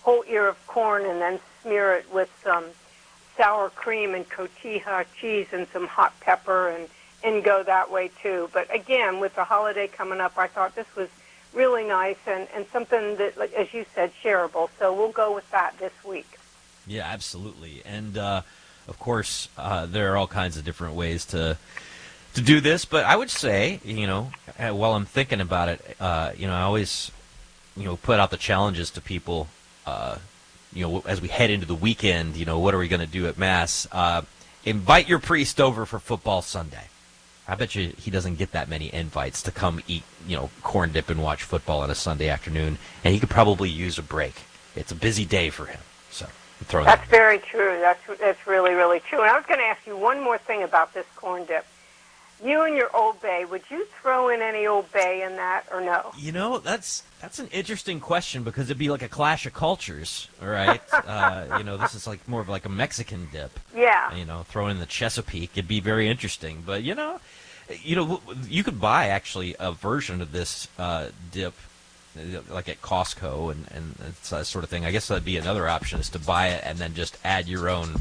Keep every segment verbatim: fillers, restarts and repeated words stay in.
whole ear of corn and then smear it with some sour cream and cotija cheese and some hot pepper and, and go that way too. But again, with the holiday coming up, I thought this was really nice and, and something that, like, as you said, shareable. So we'll go with that this week. Yeah, absolutely. And, uh, of course, uh, there are all kinds of different ways to to do this. But I would say, you know, uh, while I'm thinking about it, uh, you know, I always, you know, put out the challenges to people, uh, you know, as we head into the weekend, you know, what are we going to do at Mass? Uh, invite your priest over for football Sunday. I bet you he doesn't get that many invites to come eat, you know, corn dip and watch football on a Sunday afternoon, and he could probably use a break. It's a busy day for him. So I'm throwing That's that. very true. That's that's really, really true. And I was going to ask you one more thing about this corn dip. You and your Old Bay, would you throw in any Old Bay in that or no? You know, that's that's an interesting question because it'd be like a clash of cultures, all right? uh, you know, this is like more of like a Mexican dip. Yeah. You know, throw in the Chesapeake, it'd be very interesting. But, you know, you know, you could buy actually a version of this uh, dip like at Costco and, and that sort of thing. I guess that'd be another option is to buy it and then just add your own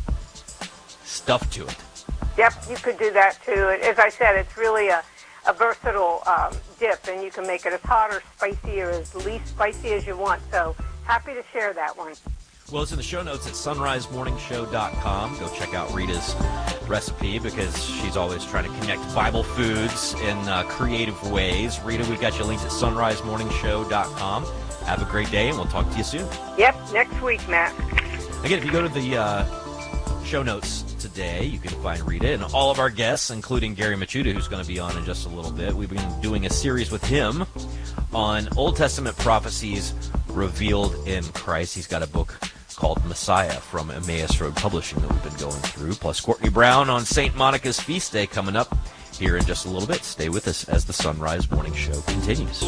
stuff to it. Yep, you could do that too. As I said, it's really a, a versatile um, dip, and you can make it as hot or spicy or as least spicy as you want. So happy to share that one. Well, it's in the show notes at sunrise morning show dot com. Go check out Rita's recipe because she's always trying to connect Bible foods in uh, creative ways. Rita, we've got you linked at sunrise morning show dot com. Have a great day, and we'll talk to you soon. Yep, next week, Matt. Again, if you go to the uh, show notes today, you can find Rita and all of our guests, including Gary Machuda, who's going to be on in just a little bit. We've been doing a series with him on Old Testament prophecies revealed in Christ. He's got a book called Messiah from Emmaus Road Publishing that we've been going through, plus Courtney Brown on Saint Monica's feast day coming up here in just a little bit. Stay with us as the Sunrise Morning Show continues.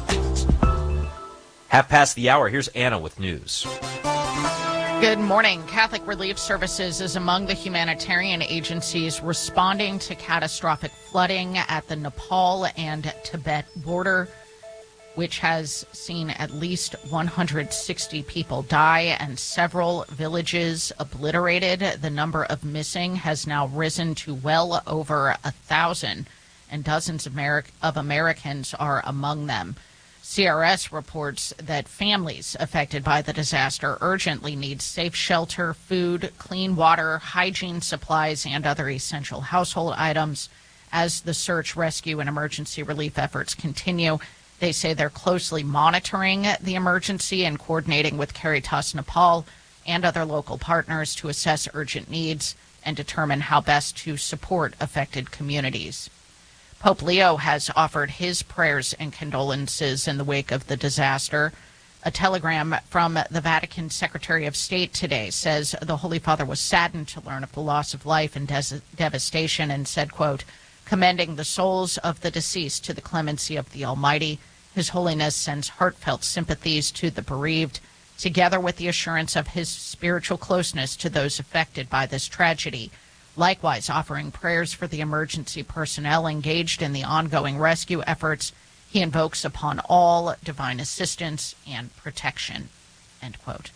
Half past the hour, here's Anna with news. Good morning. Catholic Relief Services is among the humanitarian agencies responding to catastrophic flooding at the Nepal and Tibet border, which has seen at least one hundred sixty people die and several villages obliterated. The number of missing has now risen to well over a thousand, and dozens of, Ameri- of Americans are among them. C R S reports that families affected by the disaster urgently need safe shelter, food, clean water, hygiene supplies, and other essential household items. As the search, rescue, and emergency relief efforts continue, they say they're closely monitoring the emergency and coordinating with Caritas Nepal and other local partners to assess urgent needs and determine how best to support affected communities. Pope Leo has offered his prayers and condolences in the wake of the disaster. A telegram from the Vatican Secretary of State today says the Holy Father was saddened to learn of the loss of life and des- devastation and said, quote, commending the souls of the deceased to the clemency of the Almighty. His Holiness sends heartfelt sympathies to the bereaved, together with the assurance of his spiritual closeness to those affected by this tragedy. Likewise, offering prayers for the emergency personnel engaged in the ongoing rescue efforts, he invokes upon all divine assistance and protection, end quote.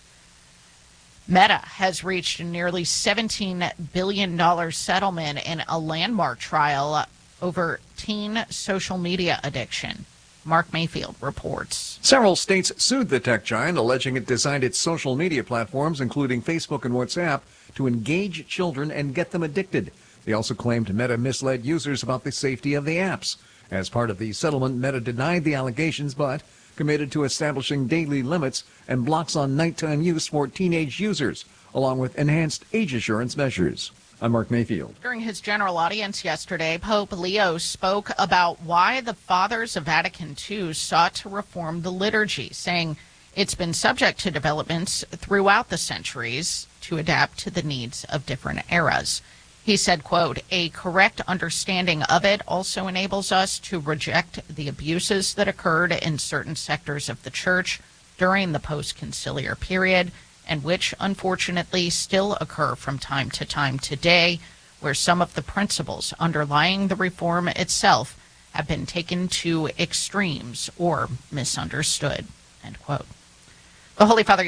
Meta has reached a nearly seventeen billion dollars settlement in a landmark trial over teen social media addiction. Mark Mayfield reports. Several states sued the tech giant, alleging it designed its social media platforms, including Facebook and WhatsApp, to engage children and get them addicted. They also claimed Meta misled users about the safety of the apps. As part of the settlement, Meta denied the allegations, but committed to establishing daily limits and blocks on nighttime use for teenage users, along with enhanced age assurance measures. I'm Mark Mayfield. During his general audience yesterday, Pope Leo spoke about why the Fathers of Vatican two sought to reform the liturgy, saying it's been subject to developments throughout the centuries to adapt to the needs of different eras. He said, quote, a correct understanding of it also enables us to reject the abuses that occurred in certain sectors of the church during the post-conciliar period, and which unfortunately still occur from time to time today, where some of the principles underlying the reform itself have been taken to extremes or misunderstood, end quote. The Holy Father